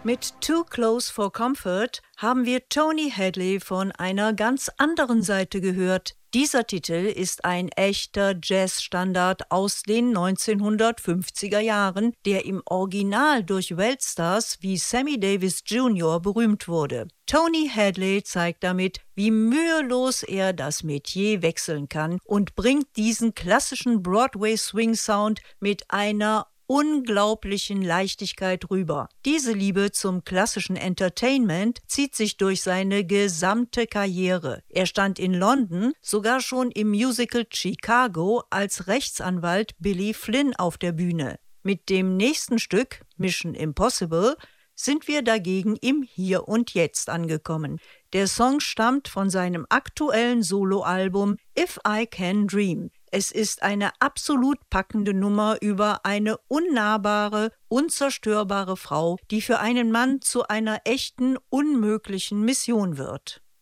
Mit Too Close for Comfort haben wir Tony Hadley von einer ganz anderen Seite gehört. Dieser Titel ist ein echter Jazzstandard aus den 1950er Jahren, der im Original durch Weltstars wie Sammy Davis Jr. berühmt wurde. Tony Hadley zeigt damit, wie mühelos er das Metier wechseln kann und bringt diesen klassischen Broadway-Swing-Sound mit einer unglaublichen Leichtigkeit rüber. Diese Liebe zum klassischen Entertainment zieht sich durch seine gesamte Karriere. Er stand in London sogar schon im Musical Chicago als Rechtsanwalt Billy Flynn auf der Bühne. Mit dem nächsten Stück, Mission Impossible, sind wir dagegen im Hier und Jetzt angekommen. Der Song stammt von seinem aktuellen Soloalbum If I Can Dream. Es ist eine absolut packende Nummer über eine unnahbare, unzerstörbare Frau, die für einen Mann zu einer echten, unmöglichen Mission wird.